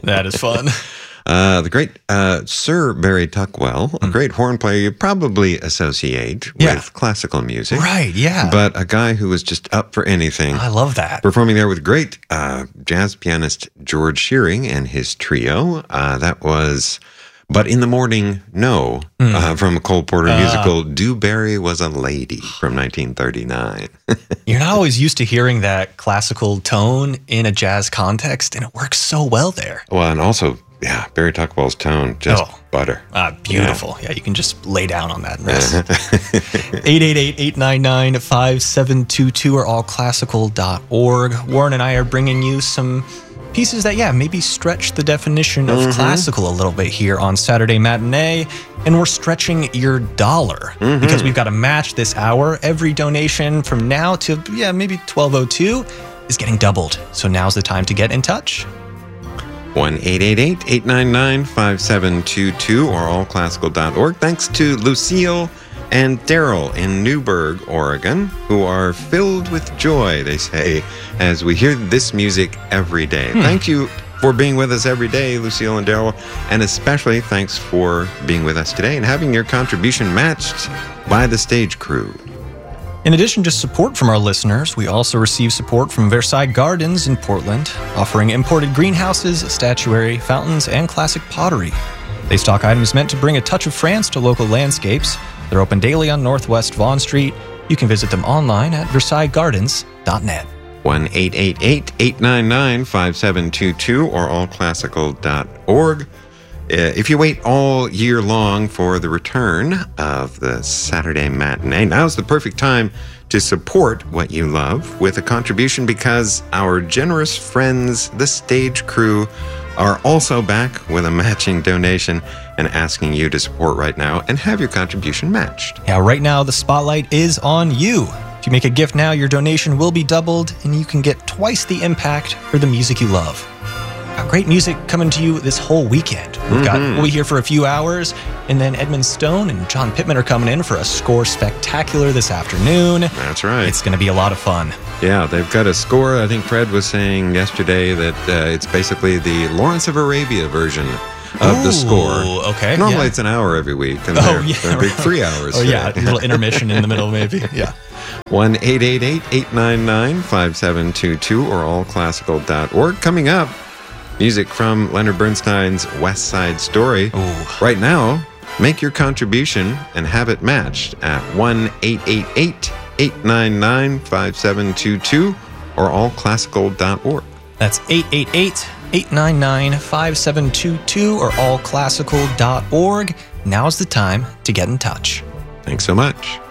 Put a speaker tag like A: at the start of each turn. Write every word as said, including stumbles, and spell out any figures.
A: That is fun.
B: Uh, the great uh, Sir Barry Tuckwell, a great horn player you probably associate
A: Yeah.
B: with classical music.
A: Right, yeah.
B: But a guy who was just up for anything.
A: I love that.
B: Performing there with great uh, jazz pianist George Shearing and his trio. Uh, that was But in the Morning, No,
A: Mm.
B: uh, from a Cole Porter
A: Uh.
B: musical, Do Barry Was a Lady from nineteen thirty-nine.
A: You're not always used to hearing that classical tone in a jazz context, and it works so well there.
B: Well, and also, yeah, Barry Tuckwell's tone, just
A: Oh.
B: butter.
A: Ah, beautiful. Yeah. you can just lay down on that and rest. eight eight eight, eight nine nine, five seven two two or all classical dot org. Warren and I are bringing you some pieces that, yeah, maybe stretch the definition of
B: Mm-hmm.
A: classical a little bit here on Saturday Matinee. And we're stretching your dollar
B: Mm-hmm.
A: because we've got to match this hour. Every donation from now to, yeah, maybe twelve oh two is getting doubled. So now's the time to get in touch.
B: one eight eight eight, eight nine nine, five seven two two or all classical dot org. Thanks to Lucille and Daryl in Newberg, Oregon, who are filled with joy, they say, as we hear this music every day.
A: Hmm.
B: Thank you for being with us every day, Lucille and Daryl, and especially thanks for being with us today and having your contribution matched by the stage crew.
A: In addition to support from our listeners, we also receive support from Versailles Gardens in Portland, offering imported greenhouses, statuary, fountains, and classic pottery. They stock items meant to bring a touch of France to local landscapes. They're open daily on Northwest Vaughan Street. You can visit them online at versailles gardens dot net.
B: one eight eight eight, eight nine nine, five seven two two or all classical dot org. Uh, if you wait all year long for the return of the Saturday Matinee, now's the perfect time to support what you love with a contribution, because our generous friends, the stage crew, are also back with a matching donation and asking you to support right now and have your contribution matched.
A: Yeah, right now the spotlight is on you. If you make a gift now, your donation will be doubled and you can get twice the impact for the music you love. Got great music coming to you this whole weekend. We've got We'll Be Here for a few hours, and then Edmund Stone and John Pittman are coming in for a score spectacular this afternoon.
B: That's right.
A: It's going to be a lot of fun.
B: Yeah, they've got a score. I think Fred was saying yesterday that uh, it's basically the Lawrence of Arabia version of the score.
A: Okay.
B: Normally
A: yeah.
B: it's an hour every week, and
A: Oh,
B: they're,
A: yeah,
B: they're big
A: right.
B: three hours.
A: Oh, yeah. A
B: today.
A: little intermission in the middle, maybe. Yeah.
B: one eight eight eight, eight nine nine, five seven two two or all classical dot org. Coming up, music from Leonard Bernstein's West Side Story.
A: Ooh.
B: Right now, make your contribution and have it matched at one eight eight eight, eight nine nine, five seven two two or all classical dot org.
A: That's eight eight eight, eight nine nine, five seven two two or all classical dot org. Now's the time to get in touch.
B: Thanks so much.